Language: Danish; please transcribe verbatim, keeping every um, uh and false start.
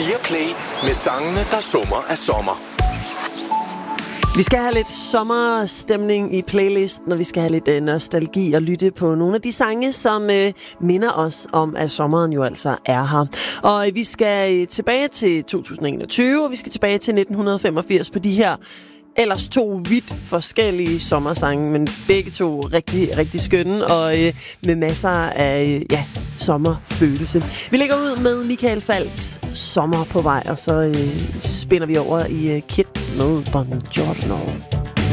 Viaplay med sangene, der summer af sommer. Vi skal have lidt sommerstemning i playlisten, og vi skal have lidt øh, nostalgi og lytte på nogle af de sange, som øh, minder os om, at sommeren jo altså er her. Og øh, vi skal øh, tilbage til to tusind og enogtyve, og vi skal tilbage til nitten femogfirs på de her ellers to vidt forskellige sommersange, men begge to rigtig, rigtig skønne, og øh, med masser af øh, ja, sommerfølelse. Vi lægger ud med Michael Falks Sommer på vej, og så øh, spænder vi over i øh, Kit med Bon Giorno.